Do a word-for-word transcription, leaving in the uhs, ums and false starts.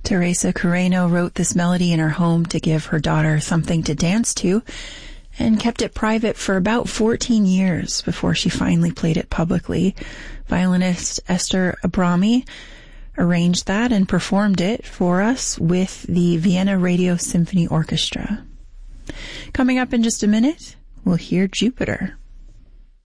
Teresa Carreño wrote this melody in her home to give her daughter something to dance to and kept it private for about fourteen years before she finally played it publicly. Violinist Esther Abrami arranged that and performed it for us with the Vienna Radio Symphony Orchestra. Coming up in just a minute, we'll hear Jupiter.